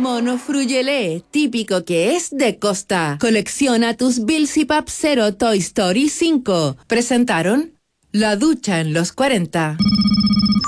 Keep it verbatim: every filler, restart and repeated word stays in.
Mono Fruyelé, típico que es de Costa. Colecciona tus Bills y Pap Zero Toy Story cinco. Presentaron La Ducha en los cuarenta.